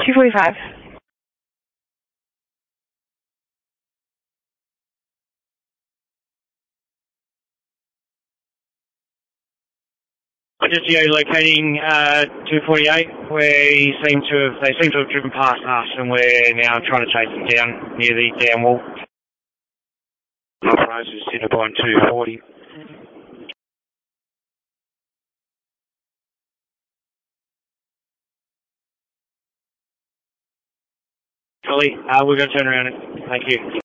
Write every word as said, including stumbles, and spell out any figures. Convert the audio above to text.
two forty-five. Just geolocating uh, two forty-eight. We seem to have they seem to have driven past us, and we're now trying to chase them down near the down wall. Operators Cinnabon two forty. Fully. Uh, we're going to turn around. Thank you.